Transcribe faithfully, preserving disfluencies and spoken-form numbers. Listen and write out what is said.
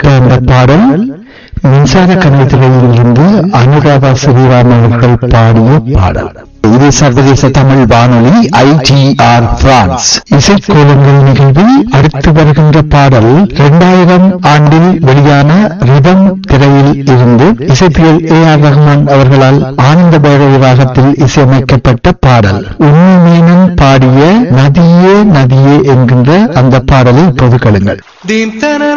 கேட்ட அந்த பாடல் மின்சார கணத்திலிருந்து இருந்து அனுராதா ஸ்ரீராம் அவர்கள் பாடிய பாடல். இது சர்வதேச தமிழ் வானொலி ஐ டி ஆர் பிரான்ஸ் இசைக்கோலங்கள் நிகழ்வில் அடுத்து வருகின்ற பாடல் இரண்டாயிரம் ஆண்டில் வெளியான ரிதம் திரையில் இருந்து இசைப்பியல் ஏ ஆர் ரஹ்மான் அவர்களால் ஆனந்த பைரவி ராகத்தில் இசையமைக்கப்பட்ட பாடல். உண்மை மீனும் பாடிய நதியே நதியே என்கின்ற அந்த பாடலை இப்போது கேளுங்கள்.